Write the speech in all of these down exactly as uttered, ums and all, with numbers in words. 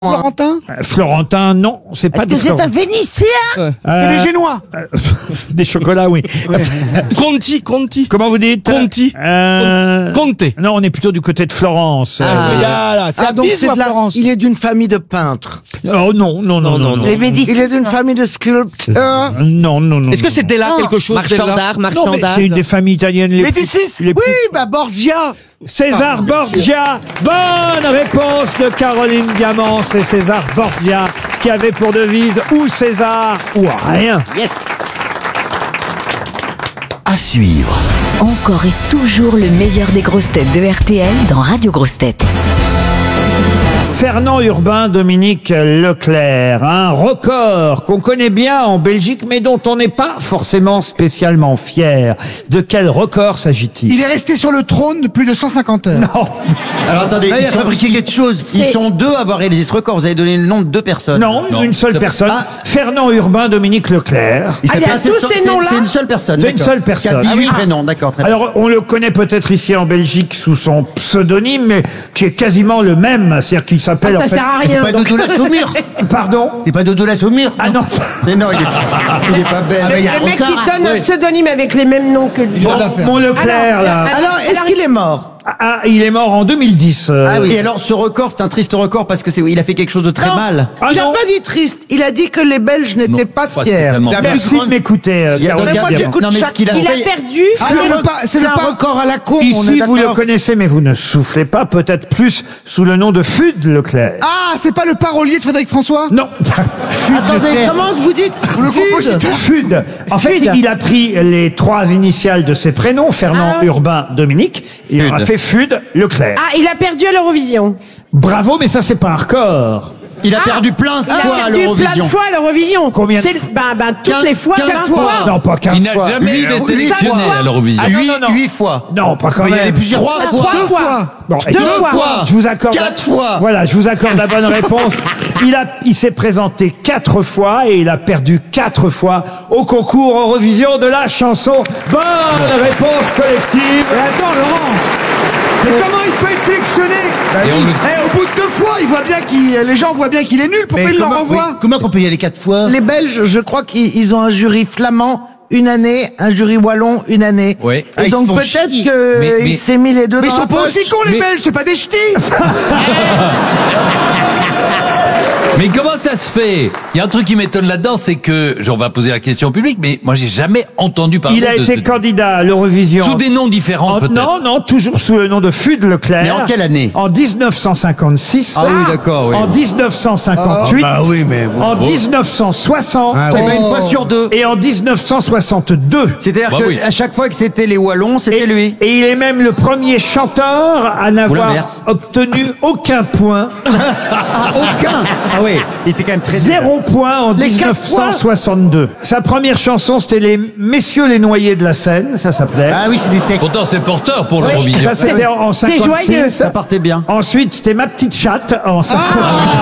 Florentin Euh, Florentin, non, c'est pas Est-ce des que c'est un Florentins. Vénitien Euh, C'est des Génois euh, Des chocolats, oui. Conti, Conti. Comment vous dites Conti. euh... Conte. Non, on est plutôt du côté de Florence. Ah, Euh, voilà, c'est Ah, à donc Pise c'est ou à de la... Florence Il est d'une famille de peintres. Oh non, non, non, non, non. Les Médicis. Il est d'une famille de sculpteurs. Non, non, non. Est-ce que c'est non. Della quelque chose Marchand Della d'art, Non, marchand mais d'art. c'est une des familles italiennes les plus... Médicis les plus- Oui, bah Borgia. César Borgia. Bonne réponse de Caroline Diamant. C'est César Borgia qui avait pour devise ou César ou rien. À suivre. Encore et toujours le meilleur des grosses têtes de R T L dans Radio Grosses Têtes. Fernand Urbain, Dominique Leclerc, un record qu'on connaît bien en Belgique, mais dont on n'est pas forcément spécialement fier. De quel record s'agit-il? Il est resté sur le trône plus de cent cinquante heures. Non, Alors attendez, Là, ils il a sont, fabriqué quelque chose. Ils sont deux à avoir réalisé ce record. Vous avez donné le nom de deux personnes. non, une seule personne. Ah. Fernand Urbain, Dominique Leclerc. Il s'appelle- Ah, il y a c'est- tous c'est- ces c'est- noms-là C'est une seule personne. C'est une d'accord. seule personne. Qui a dix-huit Ah oui. prénoms, d'accord. Très bien. Alors, on le connaît peut-être ici en Belgique sous son pseudonyme, mais qui est quasiment le même. C'est-à-dire qu'il s'appelle... en fait- rien. Pas Dodo la Saumure. Pardon? T'es pas Dodo la Saumure. Ah non. Mais non, il est, il est pas belle. Le mec qui donne un pseudonyme avec les mêmes noms que lui. Mon Leclerc, là. Alors, est-ce qu'il est mort? Ah, il est mort en deux mille dix. euh. Ah oui. Et alors, ce record, c'est un triste record parce que c'est, il a fait quelque chose de très Non, mal. Ah il n'a non. pas dit triste. Il a dit que les Belges n'étaient pas fiers. La Merci plus grande- de m'écouter, euh, Il y a donc- Caroline Mais moi, Diamant. j'écoute Non, mais ce chaque- qu'il a Il a fait- perdu. Ah, C'est c'est le le- pas- c'est c'est le un pas- record à la con, on est Ici, vous le d'accord. connaissez, mais vous ne soufflez pas, peut-être plus sous le nom de Fude Leclerc. Ah, c'est pas le parolier de Frédéric François Non. Attendez, comment vous dites Le Fude compositeur. Fude. En fait, Fude. il a pris les trois initiales de ses prénoms, Fernand, Ah. Urbain, Dominique, et il en a Fude. fait Fude Leclerc. Ah, il a perdu à l'Eurovision. Bravo, mais ça, c'est pas un record. Il a perdu plein de Il a fois à perdu plein l'Eurovision. de fois à l'Eurovision. Combien de C'est- fois Ben, ben, toutes Quinze- les fois, quinze quinze fois. fois. Non, pas quinze Il n'a fois. jamais Huit- été huit sélectionné fois. à l'Eurovision. Ah, non, Huit, non, non. huit fois. Non, pas quand Mais il y même. avait plusieurs fois. Ah, trois Deux fois. Bon, Deux écoutez, fois. Je vous accorde. Quatre fois. Voilà, je vous accorde la bonne réponse. Il a, il s'est présenté quatre fois et il a perdu quatre fois au concours Eurovision de la chanson. Bonne réponse collective. Mais attends, Laurent. Mais comment il peut être sélectionné Et on le- Eh, au bout de deux fois, il voit bien qu'il, les gens voient bien qu'il est nul. Pourquoi il le renvoie Comment qu'on peut y aller quatre fois Les Belges, je crois qu'ils ils ont un jury flamand une année, un jury wallon une année. Oui. Ah, Et ils donc se font peut-être chier. qu'il Mais- mais- s'est mis les deux Mais ils dans sont la pas poche. aussi cons, les Mais- Belges, c'est pas des ch'tis. Mais comment ça se fait? Il y a un truc qui m'étonne là-dedans, c'est que, on va poser la question au public, mais moi j'ai jamais entendu parler Il a de été ce- candidat à l'Eurovision. sous des noms différents En- peut-être. non, non, toujours sous le nom de Fude Leclerc. Mais en quelle année En dix-neuf cent cinquante-six. Ah oui, d'accord, oui. En dix-neuf cent cinquante-huit. Ah bah oui, mais bon. En dix-neuf cent soixante. Eh ben, une fois sur deux. Et en dix-neuf cent soixante-deux. C'est-à-dire Bah que oui. à chaque fois que c'était les Wallons, c'était Et, lui. et il est même le premier chanteur à n'avoir l'inverse. obtenu aucun point. Ah, aucun. Ah oui, il était quand même très Zéro point en Les dix-neuf cent soixante-deux. Sa première chanson, c'était les Messieurs les Noyés de la Seine, ça s'appelait. Ah oui, c'est des textes. Pourtant c'est porteur pour l'Eurovision. Ça, c'était en en C'est cinquante-six. joyeux. Ça partait bien. Ensuite, c'était Ma Petite Chatte en cinquante-huit.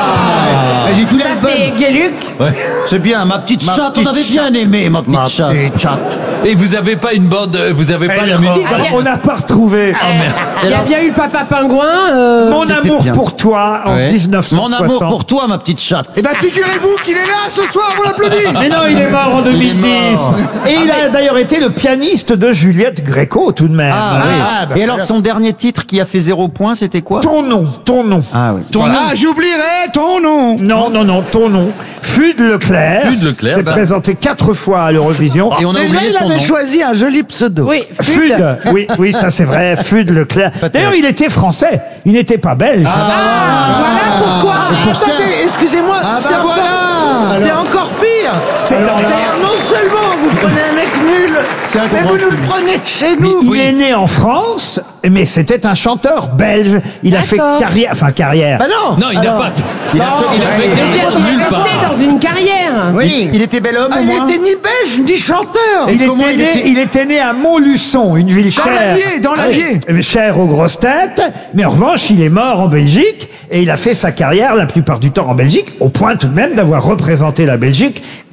Ah, j'ai tout Ça, c'est Gueluc. C'est bien, ma petite chatte, on avait bien aimé, ma petite chatte. Et vous avez pas une bande, euh, vous avez pas la musique. On n'a pas retrouvé. Il y a bien eu le Papa Pingouin. euh, Mon C'était amour bien. pour toi en Ouais. dix-neuf cent Mon soixante. amour pour toi, ma petite chatte. Eh ben, figurez-vous qu'il est là ce soir, on l'applaudit. Mais non, il est mort en deux mille dix. mort. Et il a d'ailleurs été le pianiste de Juliette Gréco, tout de même. Ah, oui. Et alors, son dernier titre qui a fait zéro point, c'était quoi? Ton nom, ton nom. Ah oui. Ton nom. Ah, j'oublierai ton nom. Non, non, non, ton nom. Fude Leclerc. Fude Leclerc, s'est bah. présenté quatre fois à l'Eurovision. Et on a Déjà, oublié il son avait nom. choisi un joli pseudo. Oui, Fude. Oui, oui, ça c'est vrai. Fude Leclerc. D'ailleurs, il était français. Il n'était pas belge. Voilà pourquoi. Ah, attendez, excusez-moi, c'est encore, c'est encore pire. Alors là- C'est-à-dire, non seulement vous prenez un mec nul, C'est mais vous incompréhensible. nous le prenez chez Mais nous. il est né en France, mais c'était un chanteur belge. Il a fait D'accord. carrière, enfin carrière. Bah non. Non, il n'a Alors, pas. Il a, il a fait Il quelque est chose nulle part. resté dans une carrière. Oui. Il était bel homme, ah, au il moins. était ni belge, ni chanteur. Il était, comment il né, était- il était né à Montluçon, une ville Dans chère. l'Allier, dans l'Allier. Ah oui, chère aux grosses têtes, mais en revanche, il est mort en Belgique et il a fait sa carrière la plupart du temps en Belgique, au point tout de même d'avoir représenté la Belgique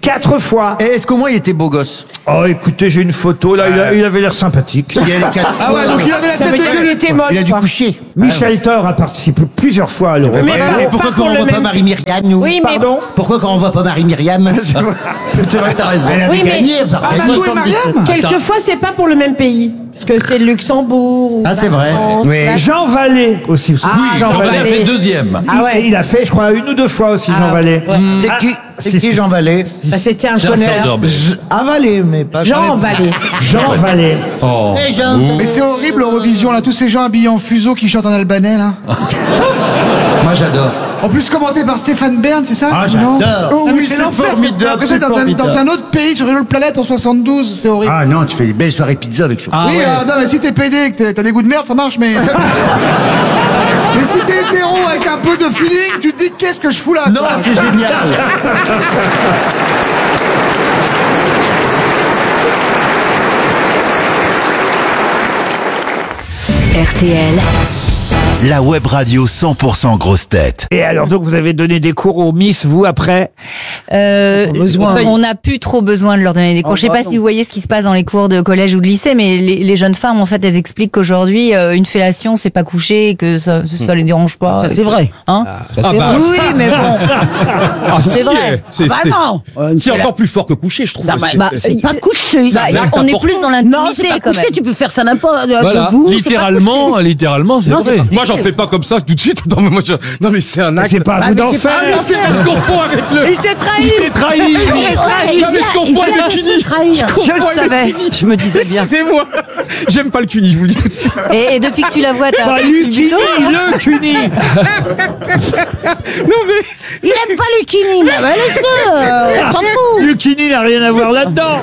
Quatre fois. Et est-ce qu'au moins il était beau gosse? Oh, écoutez, j'ai une photo, là, il, a- il avait l'air sympathique. Il y a les quatre Ah ouais, donc il avait la Ça tête veut dire de... qu'il était moche. Il a dû quoi. coucher. Michel Thor a participé plusieurs fois à l'Euro. Mais Et, pas- et pourquoi pas quand pour on le voit pas même- Marie-Myriam, nous Oui, mais Pardon Pourquoi quand on voit pas Marie-Myriam C'est vrai que t'as raison. Elle avait Oui, mais- gagné par Ah, bah, nous et soixante-dix-sept. Mariam. quelquefois c'est pas pour le même pays. Parce que c'est le Luxembourg. ou Ah, c'est la vrai. France, Oui. la- Jean Vallée aussi. Vous vous souvenez de Jean Jean Vallée Vallée. a fait deuxième. Ah ouais. Il, il a fait, je crois, une ou deux fois aussi, Jean Vallée. C'est Ah, qui, si, c'est qui si. Jean Vallée? Bah, c'était un Jean connaître. Vallée. Avalé, mais pas. Jean Vallée. Jean Vallée. Eh, Jean. Mais c'est horrible l'Eurovision là, tous ces gens habillés en fuseau qui chantent en albanais là. Moi j'adore. En plus commenté par Stéphane Bern, c'est ça? Ah, Non. j'adore. Non, mais oui, c'est c'est l'enfer. formidable, T'as l'impression c'est d'être dans, un- formidable. dans un autre pays sur une autre planète en soixante-douze, c'est horrible. Ah non, tu fais des belles soirées pizza avec ça. Ah oui, ouais. euh, non, mais si t'es pédé et que t'as- t'as des goûts de merde, ça marche, mais. Mais si t'es hétéro avec un peu de feeling, tu te dis qu'est-ce que je fous là? Non, quoi. c'est génial. R T L, La web radio cent pour cent grosse tête. Et alors, donc, vous avez donné des cours aux Miss, vous, après? Euh, besoin. on n'a plus trop besoin de leur donner des cours. Je sais pas si vous voyez ce qui se passe dans les cours de collège ou de lycée, mais les, les jeunes femmes, en fait, elles expliquent qu'aujourd'hui, euh, une fellation, c'est pas coucher, et que ça, ça les dérange pas. Ça, et c'est que- vrai. Hein Ah bah, Oui, mais bon. ah, c'est si, vrai. C'est Bah c'est- non. c'est encore plus fort que coucher, je trouve. bah, C'est- bah, c'est- il- Pas coucher. bah, un acte on est important. plus dans Non, l'intimité c'est pas quand coucher, même. tu peux faire ça n'importe euh, Voilà, debout. c'est pas littéralement, coucher. littéralement, c'est Non, c'est vrai. pas- Moi, j'en fais pas comme ça tout de suite. Non, mais moi, je... non, mais c'est un acte. C'est pas à Bah, vous mais d'en c'est pas faire. un C'est parce qu'on confond avec le. Il s'est trahi. Il s'est trahi. lui. Non, mais je confonds avec Cuny. trahir. Je le savais. Je me disais bien. Excusez-moi. J'aime pas le Cuny, je vous le dis tout de suite. Et, et depuis que tu la vois, t'as Bah, appris Lucini, du tout. le Cuny. Non, mais. Il aime pas Lucini, mais bah, laisse-le. euh, On s'en fout. Lucini n'a rien à voir là-dedans.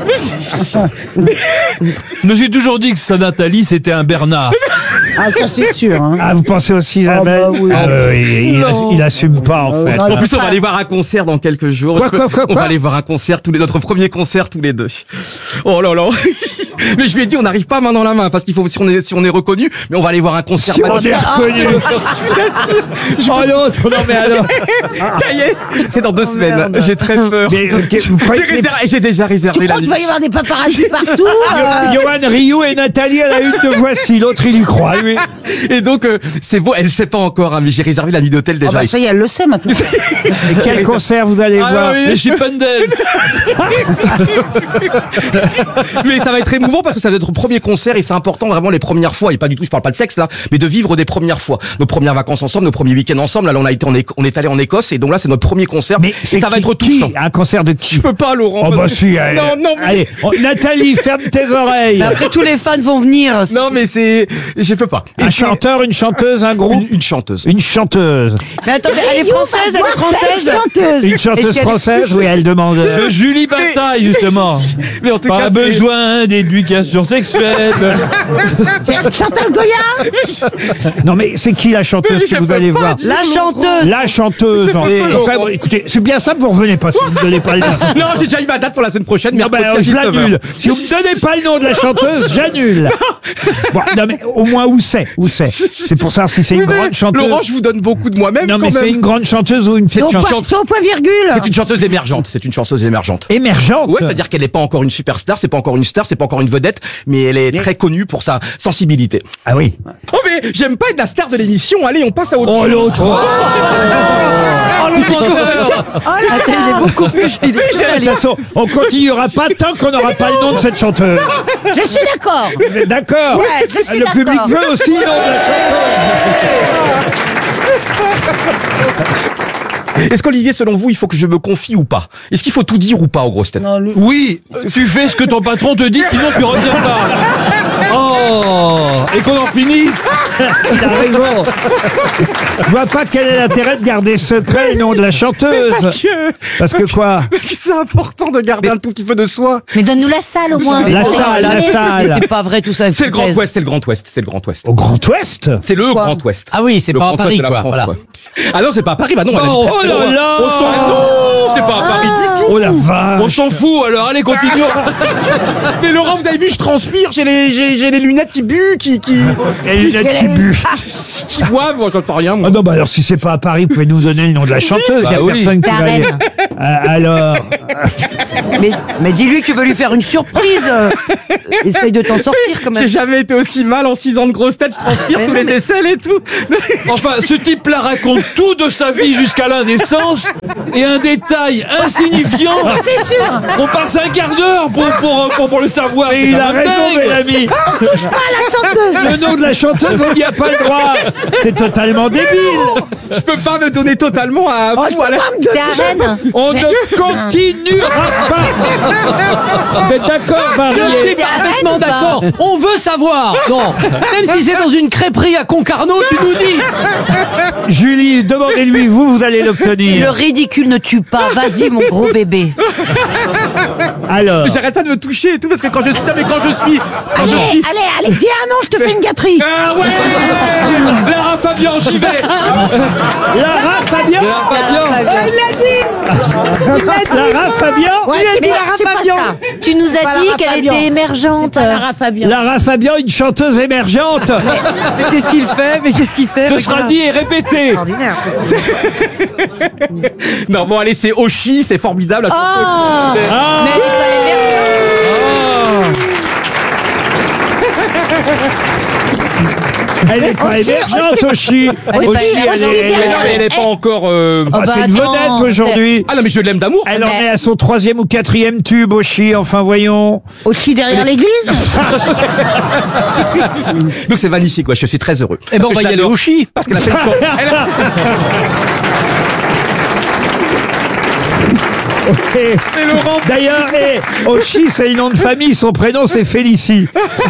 Je me suis toujours dit que sa Nathalie, c'était un Bernard. Ah, ça c'est sûr. Hein. Ah, vous pensez aussi, Isabelle? Ah, bah oui. Ah, euh, il, il, Non. il assume pas, en fait. non, En plus, on va aller voir un concert dans quelques jours. Quoi, quoi, quoi, On quoi va aller voir un concert, tous les, notre premier concert tous les deux. Oh là là. Mais je lui ai dit, on n'arrive pas main dans la main, parce qu'il faut, si on est, si on est reconnu, mais on va aller voir un concert. Si on magnifique. est reconnu. Oh, l'autre, non, mais alors. Ça y est, c'est dans deux semaines. J'ai très peur. Mais, ok, vous J'ai croyez que les- réservé- j'ai déjà Tu réservé la crois qu'il nuit. va y avoir des paparazzis partout euh, Johan Rioux et Nathalie à la une de Voici. L'autre, il y croit, lui. Et donc, euh, c'est beau, elle sait pas encore, hein, mais j'ai réservé la nuit d'hôtel Ah déjà. bah ça y est, elle le sait maintenant. Et quel concert vous allez Ah, voir? oui. Mais chez Pendel. Mais ça va être émouvant parce que ça va être notre premier concert et c'est important vraiment les premières fois, et pas du tout, je parle pas de sexe là, mais de vivre des premières fois. Nos premières vacances ensemble, nos premiers week-ends ensemble. Là, on a été en Éco- on est allé en Écosse et donc là, c'est notre premier concert. Mais et c'est ça va qui- être qui touchant. Un concert de qui? Je peux pas, Laurent. Oh, bah parce que- si, allez. Non, non, mais... Allez, oh, Nathalie, ferme tes oreilles. Après, tous les fans vont venir. Non, mais c'est, je peux pas. Et Un c'est- chanteur, une chanteuse, un groupe? une, une chanteuse. Une chanteuse. Mais attendez, elle est française, elle est française. chanteuse. Une Est-ce chanteuse qu'elle- française? Oui, elle demande. De Julie Bataille, justement. Mais en tout Pas cas, c'est- besoin d'éducation sexuelle. C'est Chantal Goya. Non, mais c'est qui la chanteuse Mais que je vous peux allez pas voir? dire. La chanteuse. La chanteuse. peux pas, Donc, Laurent. bon, écoutez, c'est bien simple, vous revenez pas si vous ne donnez pas le nom. Non, j'ai déjà eu ma date pour la semaine prochaine. Non, ben, mercredi je à dix-neuf heures. l'annule. Si vous me donnez pas le nom de la chanteuse, j'annule. Bon, non, mais au moins, où c'est? Où c'est? C'est pour savoir si c'est une Oui, mais grande chanteuse. Laurent, je vous donne beaucoup de moi-même. Non, mais quand c'est même. une grande chanteuse ou une C'est petite au, point- chanteuse c'est au point virgule. C'est une chanteuse émergente. C'est une chanteuse émergente. émergente? Ouais, c'est-à-dire qu'elle n'est pas encore une superstar, c'est pas encore une star, c'est pas encore une vedette, mais elle est très connue pour sa sensibilité. Ah oui. Oh mais j'aime pas être la star de l'émission. Allez, on passe à autre Oh, chose. l'autre. Oh, le menteur. Oh là Attends, il est beaucoup plus. il est De très toute façon, on continuera pas tant qu'on n'aura pas le nom de cette chanteuse. Je suis d'accord. Vous êtes d'accord? Ouais, je suis Le d'accord. public veut aussi le nom de la chanteuse. Est-ce qu'Olivier, selon vous, il faut que je me confie ou pas? Est-ce qu'il faut tout dire ou pas aux grosses têtes? Oui, tu fais ce que ton patron te dit, sinon tu reviens pas. Oh, et qu'on en finisse. Il a raison. Je vois pas quel est l'intérêt de garder secret le nom de la chanteuse. Parce que, Parce que quoi? parce que c'est important de garder un tout petit peu de soi. Mais donne-nous la salle au moins. La salle, la salle. C'est pas vrai tout ça. C'est le Grand Ouest, c'est le Grand Ouest, c'est le Grand Ouest. Au Grand Ouest? C'est le Grand Ouest. Ah oui, c'est Le pas à Grand Paris, Ouest de la quoi. France, Voilà. quoi. Ah non, c'est pas à Paris, bah non. elle Oh, habite- oh là là. Oh, non, c'est pas à Paris du tout. fout. Oh la vache. On s'en fout, alors allez, continuons. Mais Laurent, vous avez vu, je transpire, j'ai les, j'ai, j'ai les lunettes qui buent, qui, qui... Et les lunettes qui buent. qui boivent, moi je ne fais rien, moi. Ah non, bah alors si c'est pas à Paris, vous pouvez nous donner le nom de la chanteuse. Il y a Bah oui. personne qui C'est va y... Arène. Euh, alors, Mais, mais dis-lui que tu veux lui faire une surprise. euh. Essaye de t'en sortir quand J'ai même. jamais été aussi mal en six ans de grosse tête, je transpire Mais sous non, les mais- aisselles et tout. Enfin, ce type-là raconte tout de sa vie jusqu'à l'indécence et un détail insignifiant. C'est sûr. On passe un quart d'heure pour, pour, pour, pour le savoir. et C'est il quand a même raison, dingue. Mélanie. chanteuse. Le nom de la chanteuse, on n'y a pas le droit. C'est totalement débile. Je peux pas me donner totalement à vous, à la- C'est Arène. On ne continuera pas. Vous êtes d'accord, Marie? Je suis C'est parfaitement Arène ou pas d'accord. On veut savoir. Non. Même si c'est dans une crêperie à Concarneau, tu nous dis. Julie, demandez-lui, vous, vous allez Le l'obtenir. ridicule ne tue pas. Vas-y, mon gros bébé. Alors, J'arrête pas de me toucher et tout parce que quand je suis, non, mais quand je suis, quand je suis, allez, allez, dis un nom, je te fais une gâterie. ah ouais, Lara Fabian, j'y vais. Lara Fabian. Lara Fabian. dit Lara Fabian. Tu nous as Pas dit Lara qu'elle Fabian. était émergente. Fabian. Lara Fabian, une chanteuse émergente. Mais qu'est-ce qu'il fait Mais qu'est-ce qu'il fait Ce sera dit et répété. Extraordinaire. Non bon allez, c'est Oshi, c'est formidable. Oh, Ah, mais elle est pas émergente. elle est pas émergente, Oshi. Elle est pas Oshi, elle émergente. est- Mais non, mais elle est pas encore. euh, Ah, Oh, bah, c'est une attends. vedette aujourd'hui. Ah non mais je l'aime d'amour. Elle en Mais- est à son troisième ou quatrième tube, Oshi. Enfin, voyons. Aussi derrière l'église. Donc c'est magnifique, ouais, je suis très heureux. Eh ben, on Parce va que y je aller l'adore. au chi. Parce qu'elle a fait le tour. Elle a- Ok. Et Laurent, D'ailleurs, eh, Oshi, c'est le nom de famille. Son prénom, c'est Félicie.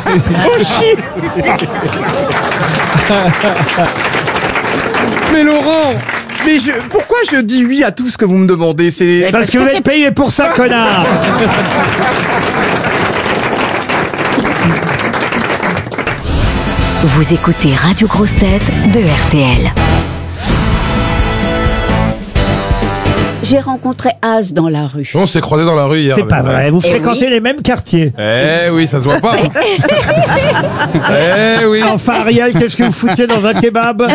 mais Laurent, mais je, pourquoi je dis oui à tout ce que vous me demandez? C'est Parce que vous êtes payé pour ça, connard. Vous écoutez Radio Grosse Tête de R T L. J'ai rencontré Az dans la rue. On s'est croisés dans la rue hier. C'est pas vrai. Vous Eh fréquentez oui. les mêmes quartiers. Eh oui, ça se voit pas. Eh oui. Enfin, Ariel, qu'est-ce que vous foutiez dans un kebab?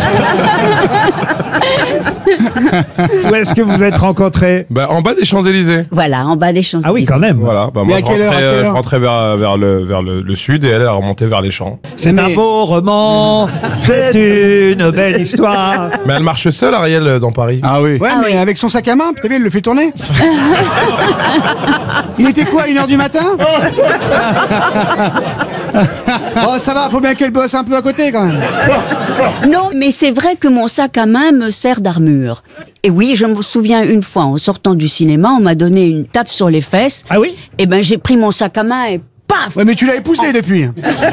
Où est-ce que vous êtes rencontrés? Bah, en bas des Champs-Élysées. Voilà, en bas des Champs-Élysées. Ah oui, quand même. Voilà. Bah, Mais moi, à je quelle heure, rentrais, à quelle euh, je heure rentrais vers, vers, le, vers le, le sud et elle, elle remontait vers les champs. C'est un Mais- beau roman, c'est une belle histoire. Mais elle marche seule, Ariel, dans Paris. Ah oui. Ouais, mais avec son sac à main, t'as vu, il le fait tourner. Il était quoi, une heure du matin? Oh, ça va, faut bien qu'elle bosse un peu à côté quand même. Non, mais c'est vrai que mon sac à main me sert d'armure. Et oui, je me souviens une fois, en sortant du cinéma, on m'a donné une tape sur les fesses. Ah oui? Et ben, j'ai pris mon sac à main et paf! Ouais, mais tu l'as épousé depuis.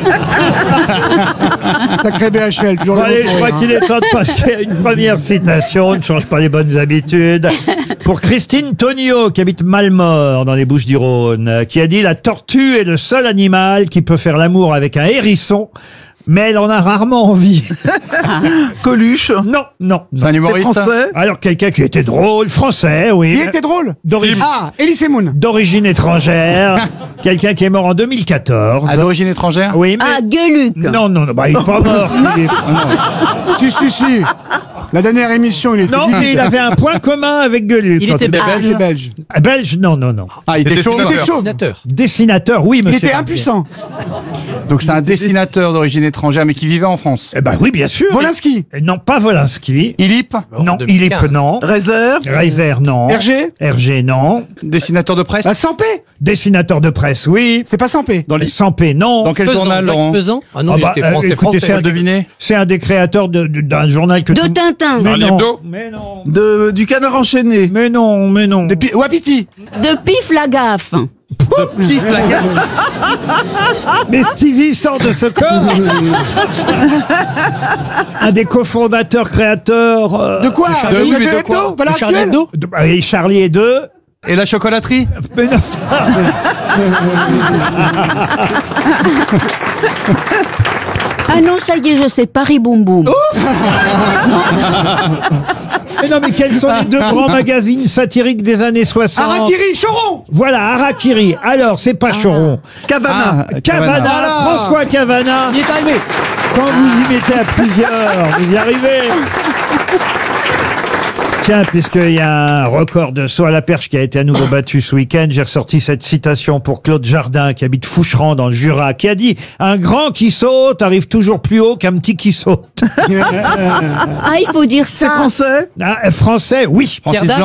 Sacré B H L, toujours Bon, le allez, bon je crois pour qu'il est temps de passer à une première citation. Ne change pas les bonnes habitudes. Pour Christine Tonio, qui habite Malmort, dans les Bouches-du-Rhône, qui a dit « La tortue est le seul animal qui peut faire l'amour avec un hérisson, mais elle en a rarement envie. » Coluche. Non, non. C'est un humoriste. C'est français. Alors, quelqu'un qui était drôle, français, oui. Il était drôle. D'origine- Ah, Elise Moon. D'origine étrangère. Quelqu'un qui est mort en deux mille quatorze. À d'origine étrangère. Oui, mais... Ah, Gueuluc! Non, non, non, bah, il est pas mort, Philippe. Si, si, si. La dernière émission, il était Non, mais il avait un point commun avec Gueuluc. Il quand était Ah, belge. il est belge. Ah, belge, non, non, non. Ah, il était chaud. Il était chaud. Dessinateur, oui, Il monsieur. était impuissant. Donc c'est un dessinateur d'origine étrangère, mais qui vivait en France. Eh ben oui, bien sûr. Volinsky. Non, pas Volinsky. Ilip, Non, deux mille quinze. Ilip, non. Réserve. Reiser, non. Hergé. Hergé, non. dessinateur de presse. Bah, Sampé. Dessinateur de presse, oui. C'est pas Sampé. Dans les. Sampé, non. Dans quel journal, Laurent? Ah non, Ah il bah, était euh, français, écoutez, français. c'est un, Deviner. c'est un des créateurs de- de- d'un journal que De tout- Tintin! Mais Charlie non. Hebdo. Mais non. De, du canard enchaîné. Mais non, mais non. De Pi- Wapiti. De Pif la gaffe! Mais Stevie sort de ce corps. Un des cofondateurs, créateurs. euh, De quoi De- De oui, mais de Gazelle quoi Hebdo Valeur Charlie Actuelle Hebdo. de- bah, et Charlie et deux. Et la chocolaterie. Mais non. Ah non, ça y est, je sais, Paris Boum Boum. Mais non, mais quels sont les deux grands magazines satiriques des années soixante? Harakiri, Choron. Voilà, Harakiri. Alors, c'est pas Choron. Cavana. Ah, Cavana, Voilà. François Cavana. Il est arrivé. Quand vous y mettez à plusieurs, vous y arrivez. Tiens, puisqu'il y a un record de saut à la perche qui a été à nouveau battu ce week-end, j'ai ressorti cette citation pour Claude Jardin, qui habite Foucheran dans le Jura, qui a dit « Un grand qui saute arrive toujours plus haut qu'un petit qui saute. » Ah, il faut dire ça. C'est français? Ah, français, oui. Pierre Dac.